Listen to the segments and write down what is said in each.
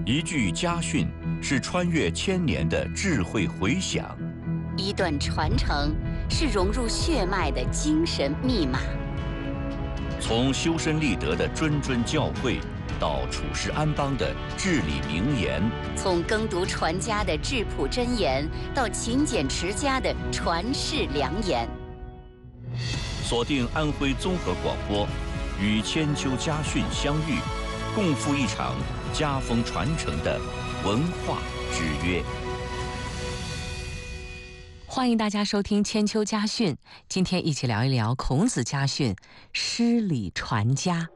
一句家训是穿越千年的智慧回响， 一段传承是融入血脉的精神密码。 从修身立德的谆谆教诲，到处世安邦的至理名言； 从耕读传家的质朴箴言，到勤俭持家的传世良言。 锁定安徽综合广播，与千秋家训相遇，共赴一场家风传承的文化之约。 欢迎大家收听千秋家训，今天一起聊一聊孔子家训，诗礼传家。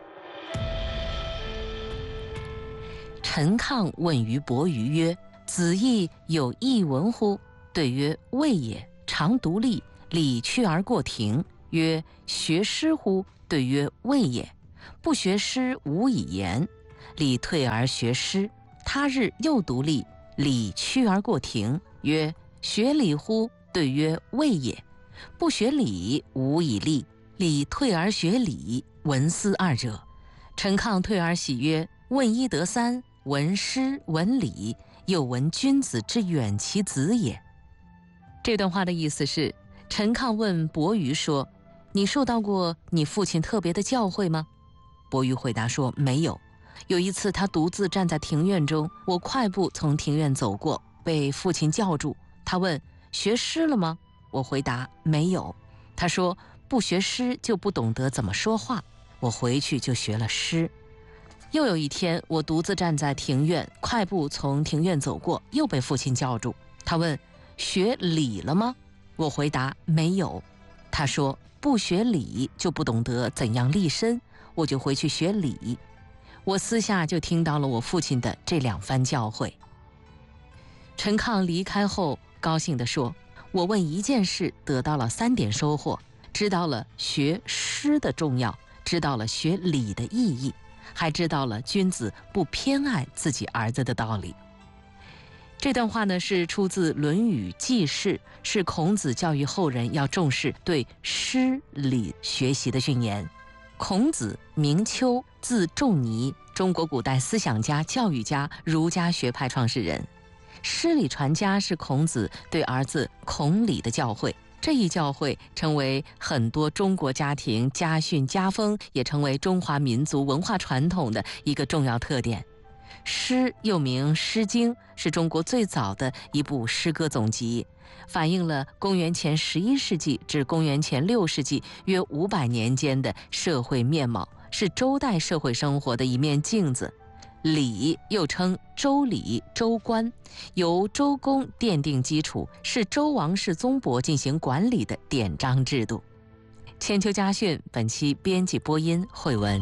陈亢问于伯鱼曰：子义有异文乎？对曰：未也。常独立，礼去而过庭。曰：学诗乎？对曰：未也。不学诗，无以言。礼退而学诗。他日又独立，礼去而过庭。曰：学礼乎？对曰：未也。不学礼，无以立。礼退而学礼，文思二者。陈亢退而喜曰：问一得三，闻诗闻礼，又闻君子之远其子也。这段话的意思是，陈亢问伯鱼说：你受到过你父亲特别的教诲吗？伯鱼回答说：没有。有一次他独自站在庭院中，我快步从庭院走过，被父亲叫住。他问：学诗了吗？我回答：没有。他说：不学诗就不懂得怎么说话。我回去就学了诗。又有一天，我独自站在庭院，快步从庭院走过，又被父亲叫住。他问：学礼了吗？我回答：没有。他说：不学礼就不懂得怎样立身。我就回去学礼。我私下就听到了我父亲的这两番教诲。陈亢离开后高兴地说：我问一件事得到了3点收获，知道了学诗的重要，知道了学礼的意义，还知道了君子不偏爱自己儿子的道理。这段话呢，是出自《论语记事》，是孔子教育后人要重视对诗礼学习的训言。孔子名丘，字仲尼，中国古代思想家、教育家，儒家学派创始人。诗礼传家是孔子对儿子孔鲤的教诲，这一教诲成为很多中国家庭家训家风，也成为中华民族文化传统的一个重要特点。诗又名《诗经》，是中国最早的一部诗歌总集，反映了公元前11世纪至公元前6世纪约500年间的社会面貌，是周代社会生活的一面镜子。礼又称周礼、周官，由周公奠定基础，是周王室宗伯进行管理的典章制度。千秋家训本期编辑播音慧文。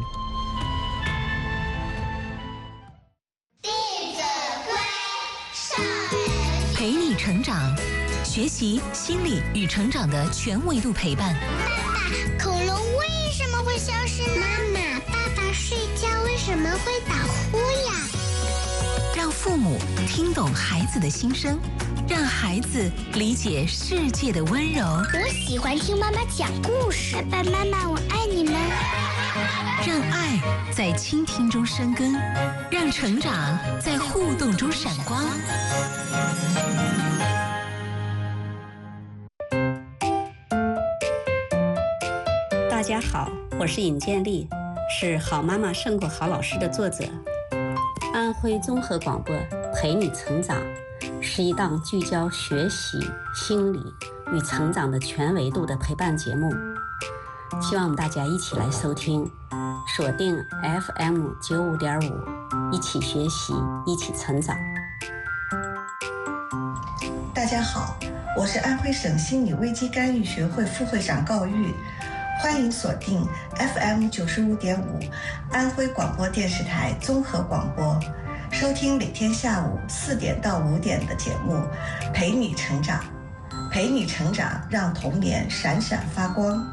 陪你成长，学习心理与成长的全维度陪伴。 爸爸，恐龙为什么会消失呢？妈妈，爸爸睡觉为什么会打呼呀？ 让父母听懂孩子的心声，让孩子理解世界的温柔。 我喜欢听妈妈讲故事。爸爸妈妈，我爱你们。 让爱在倾听中生根，让成长在互动中闪光。 大家好，我是尹建莉，是《好妈妈胜过好老师》的作者。安徽综合广播陪你成长，是一档聚焦学习、心理与成长的全维度的陪伴节目，希望我们大家一起来收听，锁定 FM 95.5，一起学习，一起成长。 大家好，我是安徽省心理危机干预学会副会长高玉，欢迎锁定 FM 95.5安徽广播电视台综合广播，收听每天下午4点到5点的节目，陪你成长，陪你成长，让童年闪闪发光。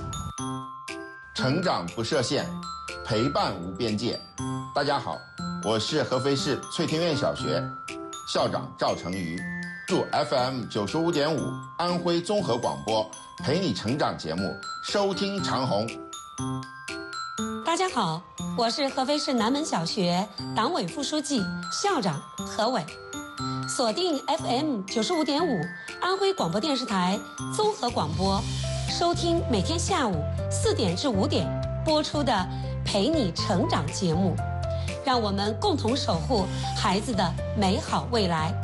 成长不设限，陪伴无边界。大家好，我是合肥市翠庭院小学校长赵成瑜，祝 FM 95.5安徽综合广播陪你成长节目收听长虹。 大家好，我是合肥市南门小学党委副书记、校长何伟。锁定 FM 95.5安徽广播电视台综合广播，收听每天下午4点至5点播出的《陪你成长》节目，让我们共同守护孩子的美好未来。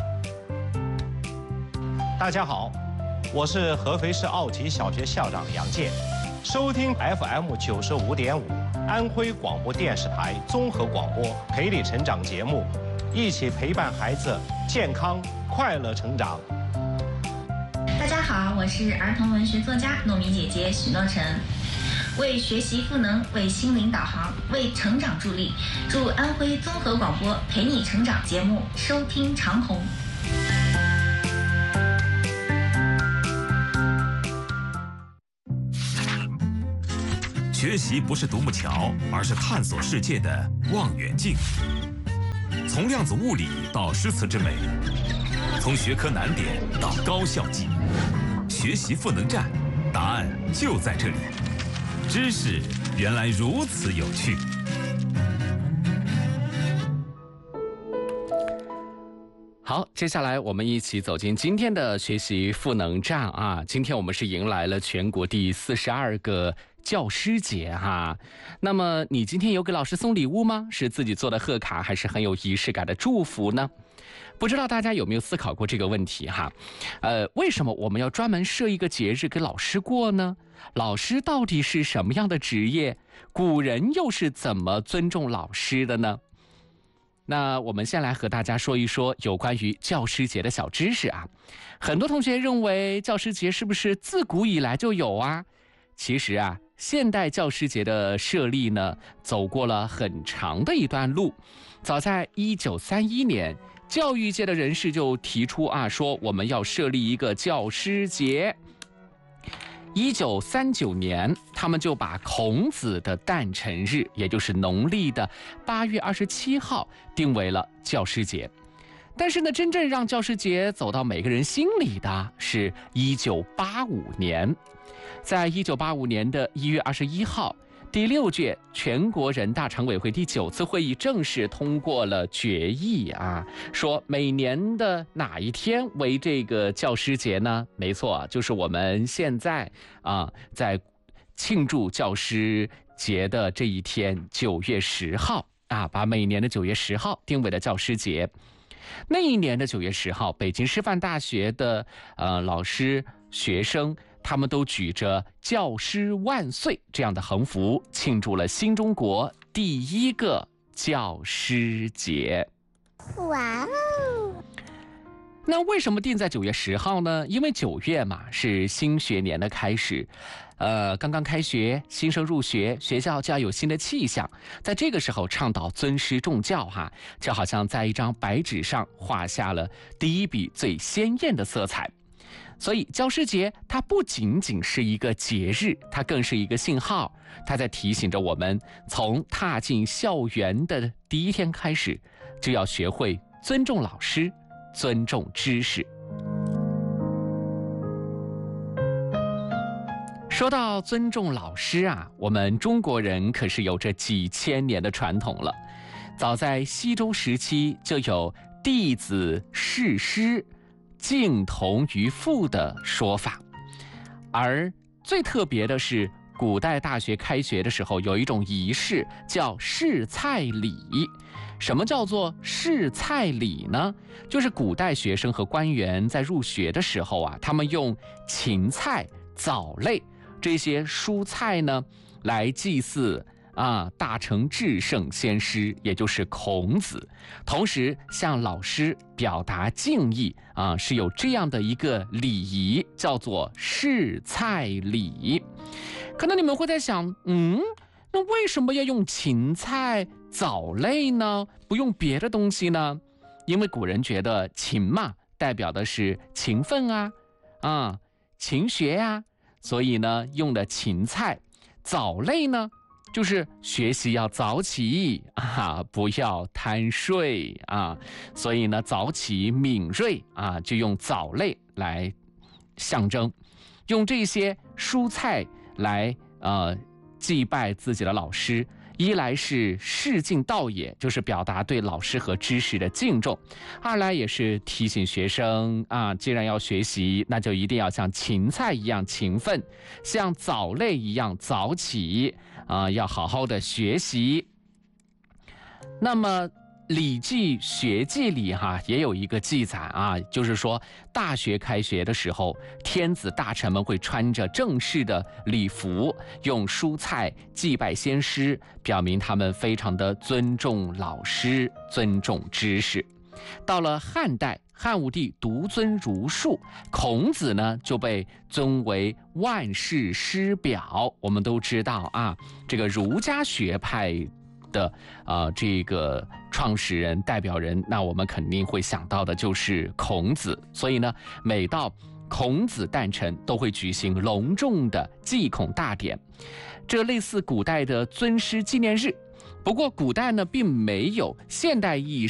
大家好，我是合肥市奥体小学校长杨健。收听 FM 95.5安徽广播电视台综合广播陪你成长节目，一起陪伴孩子健康快乐成长。 大家好，我是儿童文学作家糯米姐姐许诺晨。为学习赋能，为心灵导航，为成长助力，祝安徽综合广播陪你成长节目收听长虹。 学习不是独木桥，而是探索世界的望远镜。从量子物理到诗词之美，从学科难点到高效记忆，学习赋能站，答案就在这里。知识原来如此有趣。 好，接下来我们一起走进今天的学习赋能站啊！今天我们是迎来了全国第42个教师节哈。那么你今天有给老师送礼物吗？是自己做的贺卡，还是很有仪式感的祝福呢？不知道大家有没有思考过这个问题哈？为什么我们要专门设一个节日给老师过呢？老师到底是什么样的职业？古人又是怎么尊重老师的呢？那我们先来和大家说一说有关于教师节的小知识啊。很多同学认为教师节是不是自古以来就有啊？其实啊，现代教师节的设立呢，走过了很长的一段路。早在1931年，教育界的人士就提出啊，说我们要设立一个教师节。1939年，他们就把孔子的诞辰日，也就是农历的8月27号，定为了教师节。但是呢，真正让教师节走到每个人心里的是1985年。在1985年的1月21号，第6届全国人大常委会第9次会议正式通过了决议啊，说每年的哪一天为这个教师节呢？没错，就是我们现在在庆祝教师节的这一天，9月10号啊，把每年的9月10号定为了教师节。那一年的9月10号，北京师范大学的老师、学生，他们都举着“教师万岁”这样的横幅，庆祝了新中国第1个教师节。 哇哦！ 那为什么定在9月10号呢？因为9月嘛，是新学年的开始，刚刚开学，新生入学，学校就要有新的气象。在这个时候倡导尊师重教哈，就好像在一张白纸上画下了第一笔最鲜艳的色彩。所以教师节它不仅仅是一个节日，它更是一个信号，它在提醒着我们，从踏进校园的第一天开始，就要学会尊重老师，尊重知识。说到尊重老师啊，我们中国人可是有着几千年的传统了。早在西周时期就有弟子事师，敬同于父的说法。而最特别的是，古代大学开学的时候有一种仪式叫试菜礼。什么叫做试菜礼呢？就是古代学生和官员在入学的时候啊，他们用芹菜、藻类这些蔬菜呢来祭祀大成至圣先师，也就是孔子，同时向老师表达敬意是有这样的一个礼仪，叫做试菜礼。可能你们会在想，那为什么要用芹菜、藻类呢？不用别的东西呢？因为古人觉得勤嘛，代表的是勤奋勤学呀，所以呢，用的芹菜。藻类呢，就是学习要早起不要贪睡所以呢，早起敏锐就用藻类来象征，用这些蔬菜来祭拜自己的老师， 一来是示敬道也，就是表达对老师和知识的敬重；二来也是提醒学生啊，既然要学习，那就一定要像芹菜一样勤奋，像藻类一样早起啊，要好好的学习。那么《礼记·学记》里也有一个记载啊，就是说大学开学的时候，天子大臣们会穿着正式的礼服，用蔬菜祭拜先师，表明他们非常的尊重老师，尊重知识。到了汉代，汉武帝独尊儒术，孔子呢就被尊为万世师表。我们都知道啊，这个儒家学派的这个创始人代表人，那我们肯定会想到的就是孔子。所以呢，每到孔子诞辰都会举行隆重的祭孔大典，这类似古代的尊师纪念日。不过古代呢并没有现代意义